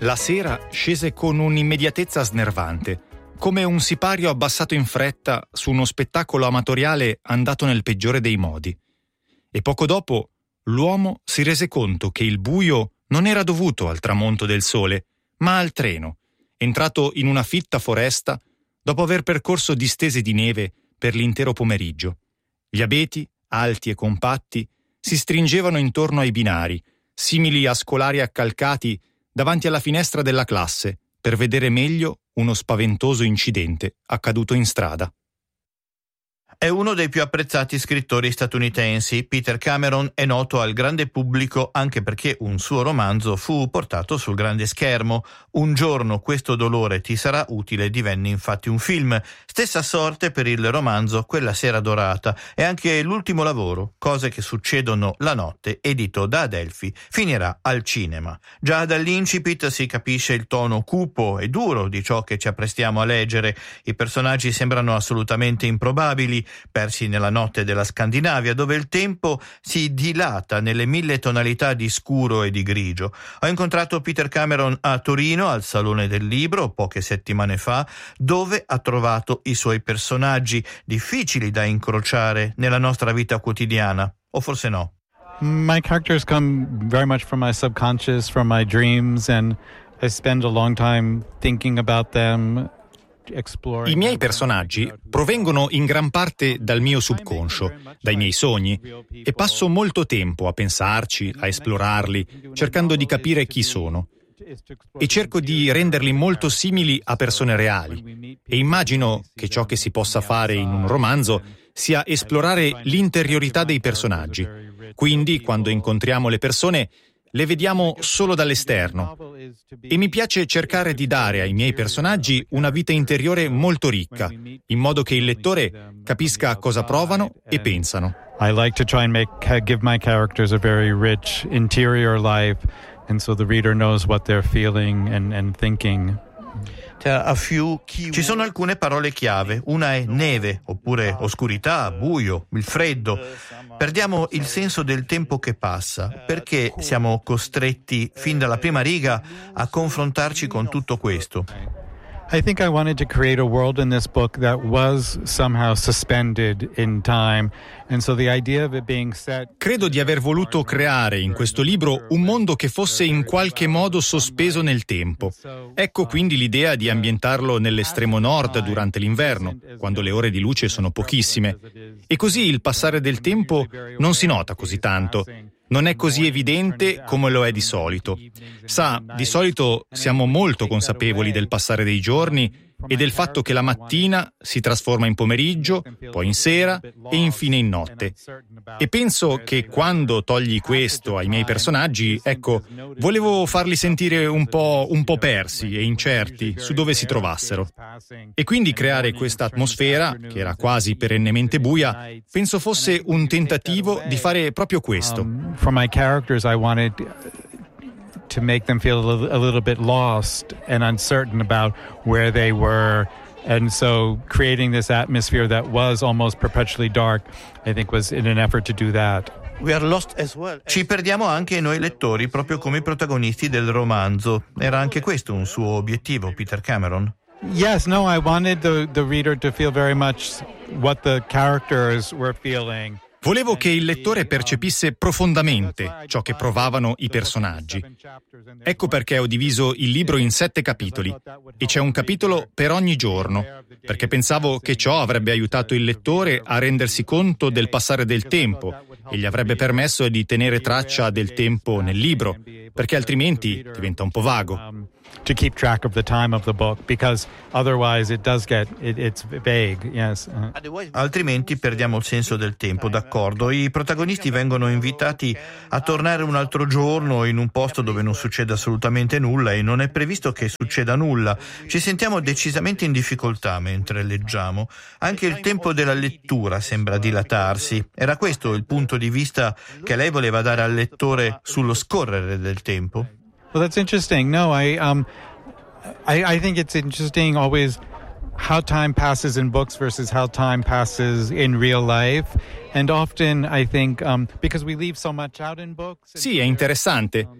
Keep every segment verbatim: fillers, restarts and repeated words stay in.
La sera scese con un'immediatezza snervante, come un sipario abbassato in fretta su uno spettacolo amatoriale andato nel peggiore dei modi. E poco dopo l'uomo si rese conto che il buio non era dovuto al tramonto del sole, ma al treno, entrato in una fitta foresta dopo aver percorso distese di neve per l'intero pomeriggio. Gli abeti, alti e compatti, si stringevano intorno ai binari, simili a scolari accalcati davanti alla finestra della classe per vedere meglio uno spaventoso incidente accaduto in strada. È uno dei più apprezzati scrittori statunitensi. Peter Cameron è noto al grande pubblico anche perché un suo romanzo fu portato sul grande schermo. Un giorno questo dolore ti sarà utile divenne infatti un film. Stessa sorte per il romanzo Quella sera dorata e anche l'ultimo lavoro, Cose che succedono la notte, edito da Adelphi, finirà al cinema. Già dall'incipit si capisce il tono cupo e duro di ciò che ci apprestiamo a leggere. I personaggi sembrano assolutamente improbabili, persi nella notte della Scandinavia, dove il tempo si dilata nelle mille tonalità di scuro e di grigio. Ho incontrato Peter Cameron a Torino, al Salone del Libro, poche settimane fa, dove ha trovato i suoi personaggi difficili da incrociare nella nostra vita quotidiana, o forse no. My characters come very much from my subconscious, from my dreams, and I spend a long time thinking about them. I miei personaggi provengono in gran parte dal mio subconscio, dai miei sogni, e passo molto tempo a pensarci, a esplorarli, cercando di capire chi sono. E cerco di renderli molto simili a persone reali. E immagino che ciò che si possa fare in un romanzo sia esplorare l'interiorità dei personaggi. Quindi, quando incontriamo le persone, le vediamo solo dall'esterno e mi piace cercare di dare ai miei personaggi una vita interiore molto ricca, in modo che il lettore capisca cosa provano e pensano. I like to try and make give my characters a very rich interior life, and so the reader knows what they're feeling and and thinking. Ci sono alcune parole chiave. Una è neve, oppure oscurità, buio, il freddo. Perdiamo il senso del tempo che passa, perché siamo costretti fin dalla prima riga a confrontarci con tutto questo. I think I wanted to create a world in this book that was somehow suspended in time, and so the idea of it being set. Credo di aver voluto creare in questo libro un mondo che fosse in qualche modo sospeso nel tempo. Ecco quindi l'idea di ambientarlo nell'estremo nord durante l'inverno, quando le ore di luce sono pochissime. E così il passare del tempo non si nota così tanto. Non è così evidente come lo è di solito. Sa, di solito siamo molto consapevoli del passare dei giorni e del fatto che la mattina si trasforma in pomeriggio, poi in sera e infine in notte. E penso che quando togli questo ai miei personaggi, ecco, volevo farli sentire un po', un po' persi e incerti su dove si trovassero. E quindi creare questa atmosfera, che era quasi perennemente buia, penso fosse un tentativo di fare proprio questo. Um, for my characters, I wanted to make them feel a little, a little bit lost and uncertain about where they were, and so creating this atmosphere that was almost perpetually dark, I think, was in an effort to do that. We are lost as well. Ci perdiamo anche noi lettori, proprio come i protagonisti del romanzo. Era anche questo un suo obiettivo, Peter Cameron? Yes, no, I wanted the, the reader to feel very much what the characters were feeling. Volevo che il lettore percepisse profondamente ciò che provavano i personaggi. Ecco perché ho diviso il libro in sette capitoli e c'è un capitolo per ogni giorno, perché pensavo che ciò avrebbe aiutato il lettore a rendersi conto del passare del tempo e gli avrebbe permesso di tenere traccia del tempo nel libro, perché altrimenti diventa un po' vago. To keep track of the time of the book, because otherwise it does get it, it's vague. Yes. Uh. Altrimenti perdiamo il senso del tempo, d'accordo. I protagonisti vengono invitati a tornare un altro giorno in un posto dove non succede assolutamente nulla e non è previsto che succeda nulla. Ci sentiamo decisamente in difficoltà mentre leggiamo. Anche il tempo della lettura sembra dilatarsi. Era questo il punto di vista che lei voleva dare al lettore sullo scorrere del tempo? Well, that's interesting. No, I um, I, I think it's interesting always how time passes in books versus how time passes in real life, and often I think um, because we leave so much out in books. Sì, è interessante,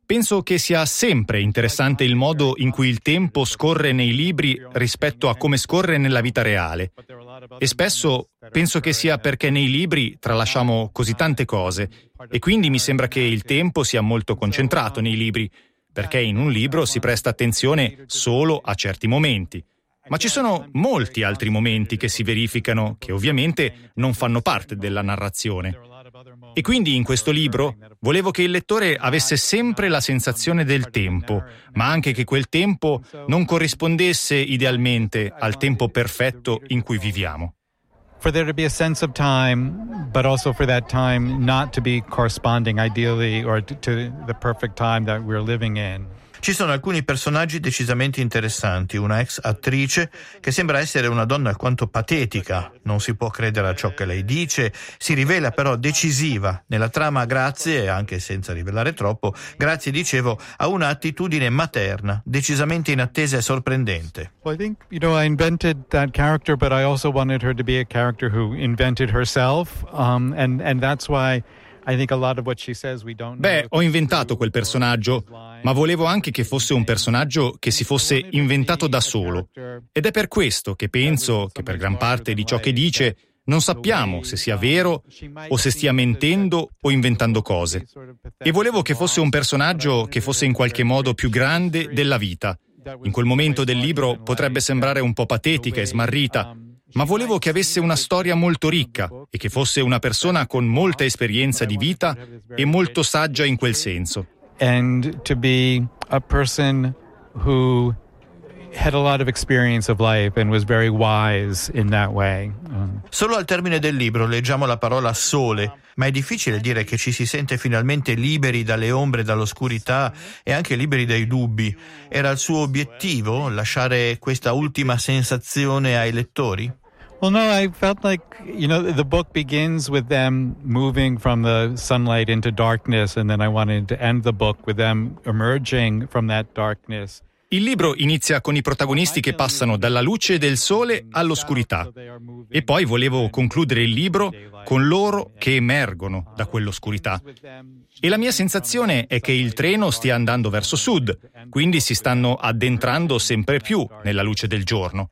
Penso che sia sempre interessante il modo in cui il tempo scorre nei libri rispetto a come scorre nella vita reale. E spesso penso che sia perché nei libri tralasciamo così tante cose e quindi mi sembra che il tempo sia molto concentrato nei libri, perché in un libro si presta attenzione solo a certi momenti. Ma ci sono molti altri momenti che si verificano che ovviamente non fanno parte della narrazione. E quindi in questo libro volevo che il lettore avesse sempre la sensazione del tempo, ma anche che quel tempo non corrispondesse idealmente al tempo perfetto in cui viviamo. For there to be a sense of time, but also for that time not to be corresponding ideally or to, to the perfect time that we're living in. Ci sono alcuni personaggi decisamente interessanti, una ex attrice che sembra essere una donna alquanto patetica, non si può credere a ciò che lei dice, si rivela però decisiva nella trama grazie, anche senza rivelare troppo, grazie, dicevo, a una attitudine materna, decisamente inattesa e sorprendente. Well, I think, you know, I invented that character, but I also wanted her to be a character who invented herself, um, and, and that's why I think a lot of what she says we don't know. Beh, ho inventato quel personaggio, ma volevo anche che fosse un personaggio che si fosse inventato da solo. Ed è per questo che penso che per gran parte di ciò che dice non sappiamo se sia vero o se stia mentendo o inventando cose. E volevo che fosse un personaggio che fosse in qualche modo più grande della vita. In quel momento del libro potrebbe sembrare un po' patetica e smarrita, ma volevo che avesse una storia molto ricca e che fosse una persona con molta esperienza di vita e molto saggia in quel senso. And to be a person who had a lot of experience of life and was very wise in that way. Um. Solo al termine del libro leggiamo la parola sole, ma è difficile dire che ci si sente finalmente liberi dalle ombre, dall'oscurità e anche liberi dai dubbi. Era il suo obiettivo lasciare questa ultima sensazione ai lettori? Well, no, I felt like, you know, the book begins with them moving from the sunlight into darkness, and then I wanted to end the book with them emerging from that darkness. Il libro inizia con i protagonisti che passano dalla luce del sole all'oscurità e poi volevo concludere il libro con loro che emergono da quell'oscurità. E la mia sensazione è che il treno stia andando verso sud, quindi si stanno addentrando sempre più nella luce del giorno.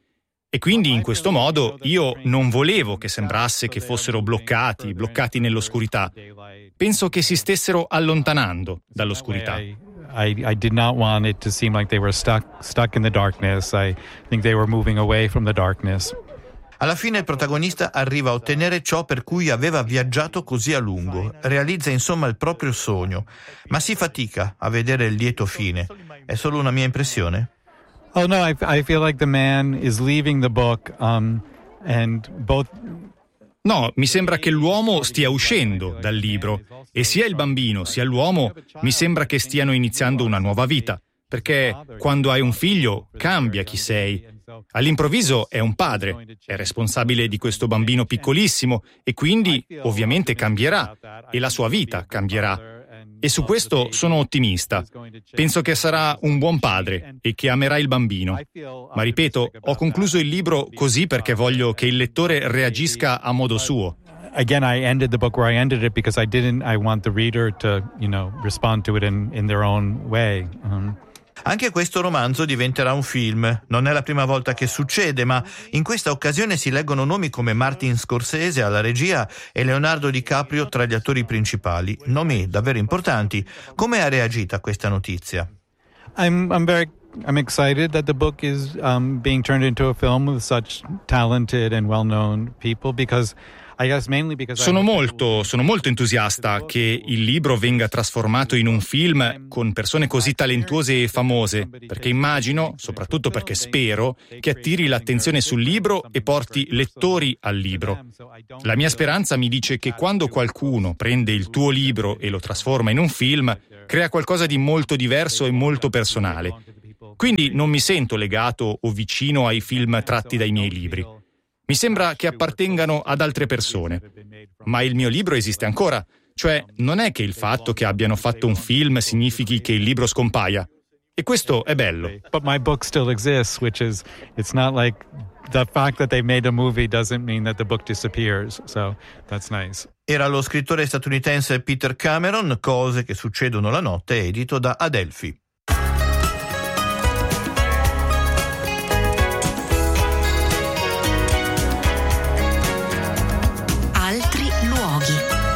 E quindi in questo modo io non volevo che sembrasse che fossero bloccati, bloccati nell'oscurità. Penso che si stessero allontanando dall'oscurità. I, I did not want it to seem like they were stuck, stuck in the darkness. I think they were moving away from the darkness. Alla fine il protagonista arriva a ottenere ciò per cui aveva viaggiato così a lungo, realizza insomma il proprio sogno, ma si fatica a vedere il lieto fine. È solo una mia impressione? Oh no, I, I feel like the man is leaving the book, um, and both. No, mi sembra che l'uomo stia uscendo dal libro e sia il bambino sia l'uomo mi sembra che stiano iniziando una nuova vita, perché quando hai un figlio cambia chi sei. All'improvviso è un padre, è responsabile di questo bambino piccolissimo e quindi ovviamente cambierà e la sua vita cambierà. E su questo sono ottimista. Penso che sarà un buon padre e che amerà il bambino. Ma ripeto, ho concluso il libro così perché voglio che il lettore reagisca a modo suo. Again, I ended the book where I ended it because I didn't, I want the reader to, you know, respond to it in, in their own way. Um. Anche questo romanzo diventerà un film. Non è la prima volta che succede, ma in questa occasione si leggono nomi come Martin Scorsese alla regia e Leonardo DiCaprio tra gli attori principali. Nomi davvero importanti. Come ha reagito a questa notizia? I'm, I'm very I'm excited that the book is um, being turned into a film with such talented and well-known people because Sono molto, sono molto entusiasta che il libro venga trasformato in un film con persone così talentuose e famose, perché immagino, soprattutto perché spero, che attiri l'attenzione sul libro e porti lettori al libro. La mia speranza mi dice che quando qualcuno prende il tuo libro e lo trasforma in un film, crea qualcosa di molto diverso e molto personale. Quindi non mi sento legato o vicino ai film tratti dai miei libri. Mi sembra che appartengano ad altre persone, ma il mio libro esiste ancora, cioè non è che il fatto che abbiano fatto un film significhi che il libro scompaia. E questo è bello. But my book still exists, which is, it's not like the fact that they made a movie doesn't mean that the book disappears. So that's nice. Era lo scrittore statunitense Peter Cameron, Cose che succedono la notte, edito da Adelphi. Altri luoghi.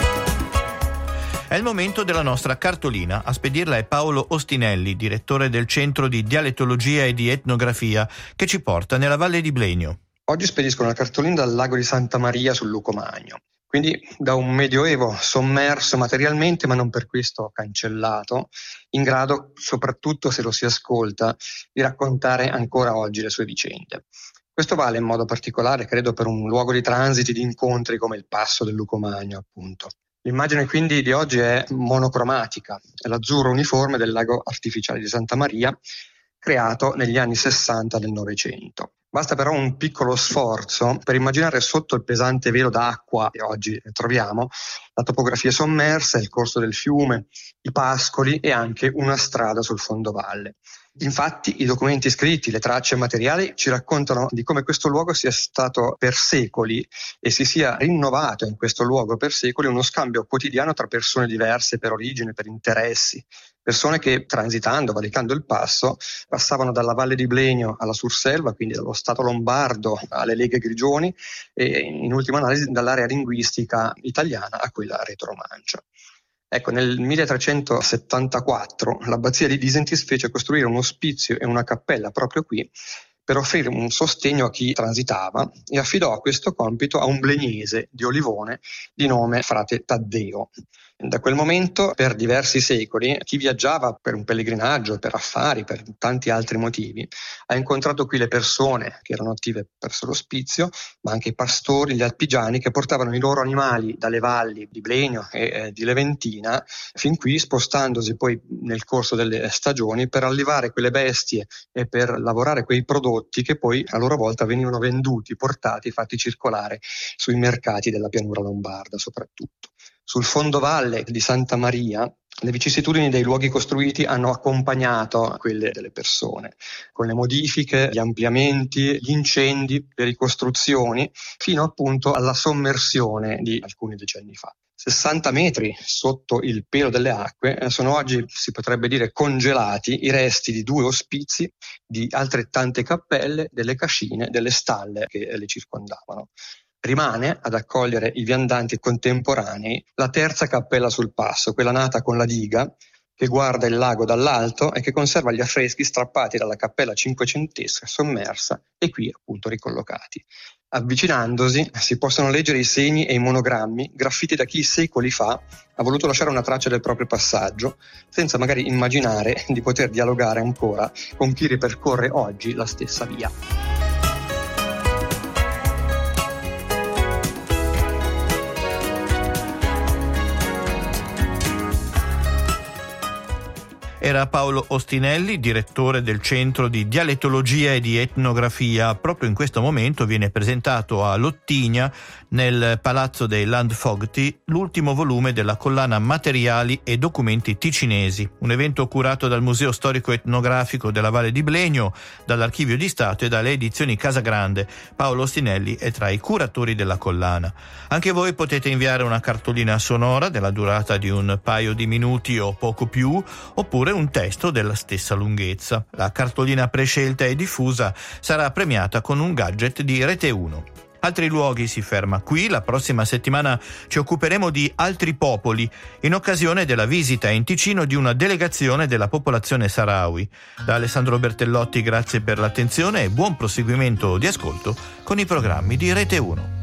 È il momento della nostra cartolina. A spedirla è Paolo Ostinelli, direttore del Centro di Dialettologia e di Etnografia, che ci porta nella Valle di Blegno. Oggi spedisco una cartolina dal lago di Santa Maria sul Lucomagno. Quindi da un medioevo sommerso materialmente, ma non per questo cancellato, in grado, soprattutto se lo si ascolta, di raccontare ancora oggi le sue vicende. Questo vale in modo particolare, credo, per un luogo di transiti, di incontri come il Passo del Lucomagno, appunto. L'immagine quindi di oggi è monocromatica, è l'azzurro uniforme del lago artificiale di Santa Maria, creato negli anni sessanta del Novecento. Basta però un piccolo sforzo per immaginare sotto il pesante velo d'acqua che oggi troviamo la topografia sommersa, il corso del fiume, i pascoli e anche una strada sul fondovalle. Infatti i documenti scritti, le tracce materiali ci raccontano di come questo luogo sia stato per secoli e si sia rinnovato in questo luogo per secoli uno scambio quotidiano tra persone diverse per origine, per interessi, persone che transitando, valicando il passo, passavano dalla Valle di Blegno alla Surselva, quindi dallo Stato lombardo alle Leghe Grigioni e in ultima analisi dall'area linguistica italiana a quella retoromancia. Ecco, nel milletrecentosettantaquattro l'abbazia di Disentis fece costruire un ospizio e una cappella proprio qui per offrire un sostegno a chi transitava e affidò questo compito a un blegnese di Olivone di nome frate Taddeo. Da quel momento, per diversi secoli, chi viaggiava per un pellegrinaggio, per affari, per tanti altri motivi, ha incontrato qui le persone che erano attive presso l'ospizio, ma anche i pastori, gli alpigiani che portavano i loro animali dalle valli di Blegno e eh, di Leventina fin qui, spostandosi poi nel corso delle stagioni per allevare quelle bestie e per lavorare quei prodotti che poi a loro volta venivano venduti, portati, fatti circolare sui mercati della pianura lombarda soprattutto. Sul fondovalle di Santa Maria le vicissitudini dei luoghi costruiti hanno accompagnato quelle delle persone, con le modifiche, gli ampliamenti, gli incendi, le ricostruzioni, fino appunto alla sommersione di alcuni decenni fa. sessanta metri sotto il pelo delle acque sono oggi, si potrebbe dire, congelati i resti di due ospizi, di altrettante cappelle, delle cascine, delle stalle che le circondavano. Rimane ad accogliere i viandanti contemporanei la terza cappella sul passo, quella nata con la diga, che guarda il lago dall'alto e che conserva gli affreschi strappati dalla cappella cinquecentesca sommersa e qui appunto ricollocati. Avvicinandosi si possono leggere i segni e i monogrammi graffiti da chi secoli fa ha voluto lasciare una traccia del proprio passaggio, senza magari immaginare di poter dialogare ancora con chi ripercorre oggi la stessa via. Era Paolo Ostinelli, direttore del Centro di Dialettologia e di Etnografia. Proprio in questo momento viene presentato a Lottigna, nel Palazzo dei Landfogti, l'ultimo volume della collana Materiali e documenti ticinesi, un evento curato dal Museo Storico Etnografico della Valle di Blegno, dall'Archivio di Stato e dalle edizioni Casagrande. Paolo Ostinelli è tra i curatori della collana. Anche voi potete inviare una cartolina sonora della durata di un paio di minuti o poco più, oppure un testo della stessa lunghezza. La cartolina prescelta e diffusa sarà premiata con un gadget di Rete uno. Altri luoghi si ferma qui. La prossima settimana ci occuperemo di altri popoli, in occasione della visita in Ticino di una delegazione della popolazione Sahrawi. Da Alessandro Bertellotti grazie per l'attenzione e buon proseguimento di ascolto con i programmi di Rete uno.